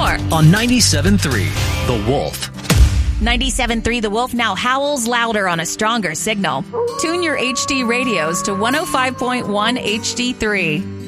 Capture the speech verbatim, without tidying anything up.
more on ninety-seven point three The Wolf. ninety-seven point three The Wolf now howls louder on a stronger signal. Tune your H D radios to one oh five point one H D three.